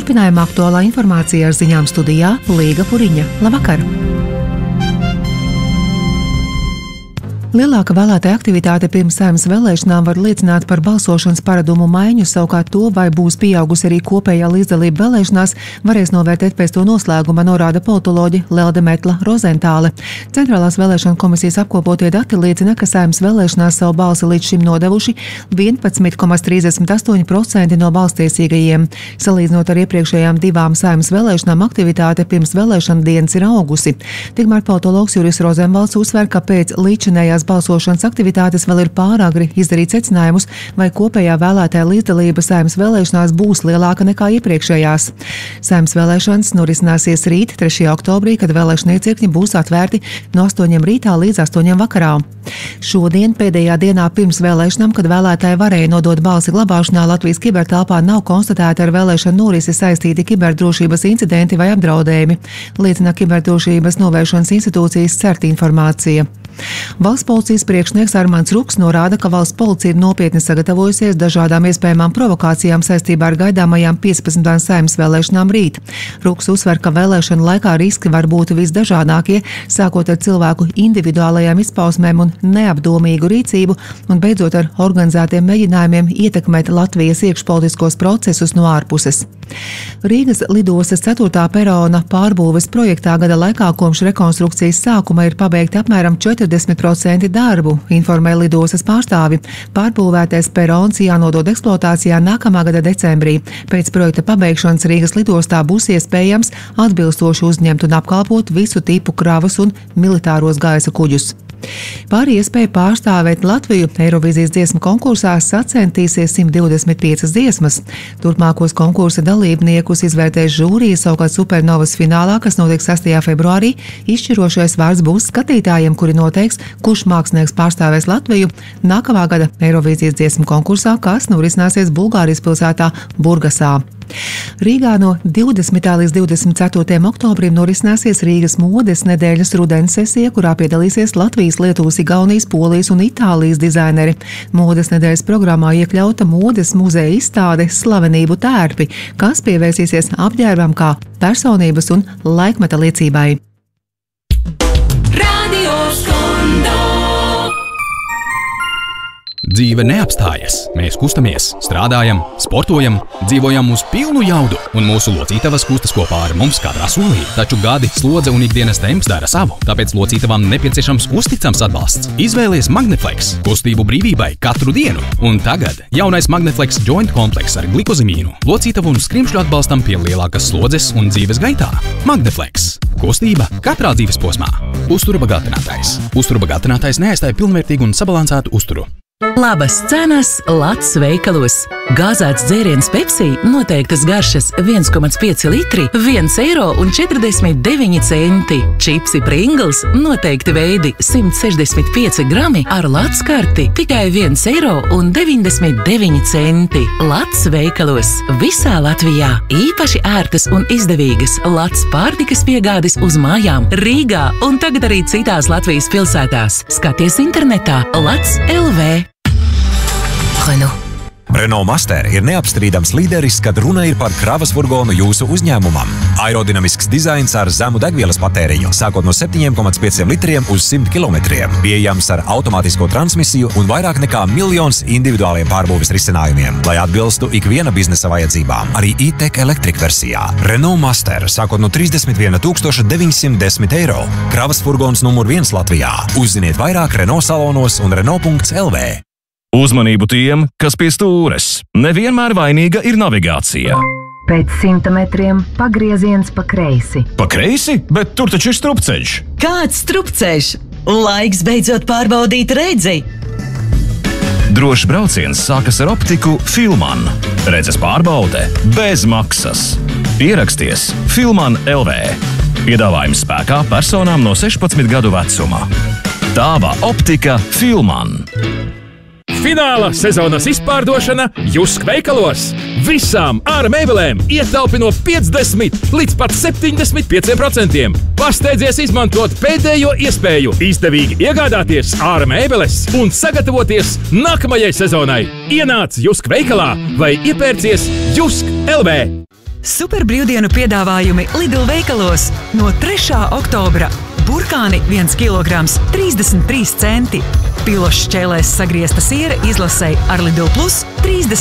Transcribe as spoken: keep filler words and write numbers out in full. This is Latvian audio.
Turpinājumā aktuālā informācija ar ziņām studijā Līga Puriņa. Labvakar! Lielāka vēlētāja aktivitāte pirms Saeimas vēlēšanām var liecināt par balsošanas paradumu maiņu, savukārt to, vai būs pieaugusi arī kopējā līdzdalība vēlēšanās, varēs novērtēt pēc to noslēguma, norāda politoloģe Lelde Metla Rozentāle. Centrālās vēlēšana komisijas apkopotie dati liecina, ka Saeimas vēlēšanās savu balsi līdz šim nodevuši vienpadsmit komats trīsdesmit astoņi procenti no balstiesīgajiem. Salīdzinot ar iepriekšējām divām Saeimas vēlēšanām, aktivitāte pirms vēlēšana dienas ir augusi. Tikmēr politologs Juris Rozenvalds uzsver, ka pēc līdzinējās balsošanas aktivitātes vēl ir pāragri izdarīt secinājumus, vai kopējā vēlētāja līdzdalība Saeimas vēlēšanās būs lielāka nekā iepriekšējās. Saeimas vēlēšanas norisināsies rīt, trešajā oktobrī, kad vēlēšana iecirkņi būs atvērti no astoņiem rītā līdz astoņiem vakarā. Šodien, pēdējā dienā pirms vēlēšanām, kad vēlētāji varēja nodot balsi glabāšanā, Latvijas kibertelpā nav konstatēti ar vēlēšanu norisi saistīti kiberdrošības incidenti vai apdraudējumi, liecina Kiberdrošības novēršanas institūcijas CERT informācija. Valsts policijas priekšnieks Armands Ruks norāda, ka valsts policija ir nopietni sagatavojusies dažādām iespējamām provokācijām saistībā ar gaidāmajām piecpadsmitajām Saeimas vēlēšanām rīt. Ruks uzsver, ka vēlēšana laikā riski var būt visdažādākie, sākot ar cilvēku individuālajām izpausmēm un neapdomīgu rīcību, un beidzot ar organizētiem mēģinājumiem ietekmēt Latvijas iekšpolitiskos procesus no ārpuses. Rīgas lidostas ceturtā perona pārbūves projektā gada laikā kopš rekonstrukcijas sākuma ir pabeigti apmēram četrdesmit procenti darbu, informē lidostas pārstāvi. Pārbūvētais perons jānodod eksploatācijā nākamā gada decembrī. Pēc projekta pabeigšanas Rīgas lidostā būs iespējams atbilstoši uzņemt un apkalpot visu tipu kravas un militāros gaisa kuģus. Par iespēju pārstāvēt Latviju Eirovīzijas dziesmu konkursā sacentīsies simt divdesmit piecas dziesmas. Turpmākos konkursa dalībniekus izvērtēs žūrija, savukārt Supernovas finālā, kas notiks sastajā februārī, izšķirošais vārds būs skatītājiem, kuri noteiks, kurš mākslinieks pārstāvēs Latviju nākamā gada Eirovīzijas dziesmu konkursā, kas norisināsies Bulgārijas pilsētā Burgasā. Rīgā no divdesmitā līdz divdesmit ceturtajam oktobrim norisināsies Rīgas modes nedēļas rudens sesija, kurā piedalīsies Latvijas, Lietuvas, Igaunijas, Polijas un Itālijas dizaineri. Modes nedēļas programmā iekļauta modes muzeja izstāde Slavenību tērpi, kas pievērsīsies apģērbam kā personības un laikmeta liecībai. Dzīve neapstājas. Mēs kustamies, strādājam, sportojam, dzīvojam uz pilnu jaudu, un mūsu locītavas kustas kopā ar mums katrā solī. Taču gadi, slodze un ikdienas temps dara savu, tāpēc locītavām nepieciešams uzticams atbalsts. Izvēlies Magneflex kustību brīvībai katru dienu. Un tagad jaunais Magneflex Joint komplekss ar glikozimīnu, locītavu un skrimšļu atbalstam pie lielākas slodzes un dzīves gaitā. Magneflex kustība katrā dzīves posmā. Uztura bagātinātājs. Uztura bagātinātājs neaizstāja pilnvērtīgu un sabalansētu uzturu. Labas cenas Lats veikalos. Gāzēts dzēriens Pepsi noteiktas garšas viens komats pieci litri, viens eiro un četrdesmit deviņi centi. Čipsi Pringles noteikti veidi simt sešdesmit pieci grami ar Lats karti tikai viens eiro un deviņdesmit deviņi centi. Lats veikalos visā Latvijā. Īpaši ērtas un izdevīgas Lats pārtikas piegādes uz mājām Rīgā un tagad arī citās Latvijas pilsētās. Skaties internetā Lats L V. Renault. Renault Master ir neapstrīdams līderis, kad runa ir par kravas furgonu jūsu uzņēmumam. Aerodinamisks dizains ar zemu degvielas patēriņu, sākot no septiņiem komats pieciem litriem uz simt kilometriem. Pieejams ar automātisko transmisiju un vairāk nekā miljons individuāliem pārbūves risinājumiem, lai atbilstu ikviena biznesa vajadzībām. Arī e-tech Electric versijā. Renault Master, sākot no trīsdesmit viena tūkstoša deviņsimt desmit eiro. Kravas furgons numur viens Latvijā. Uzziniet vairāk Renault salonos un Renault punkts L V. Uzmanību tiem, kas pie stūres. Nevienmēr vainīga ir navigācija. Pēc simta metriem pagrieziens pa kreisi. Pa kreisi? Bet tur taču ir strupceļš. Kāds strupceļš? Laiks beidzot pārbaudīt redzi. Drošs brauciens sākas ar optiku Filman. Redzes pārbaude bez maksas. Pieraksties Filman L V. Piedāvājums spēkā personām no sešpadsmit gadu vecuma. Tāva optika Filman. Fināla sezonas izpārdošana Jusk veikalos. Visām ārā mēbelēm ietaupi no piecdesmit līdz pat septiņdesmit pieciem procentiem. Pasteidzies izmantot pēdējo iespēju izdevīgi iegādāties ārā mēbeles un sagatavoties nākamajai sezonai. Ienāc Jusk veikalā vai iepērcies Jusk L V. Superbrīvdienu piedāvājumi Lidl veikalos no trešā oktobra. Burkāni viens kilograms trīsdesmit trīs centi. Pilošs šķēlēs sagriezta siera izlasei ar Lidl Plus trīsdesmit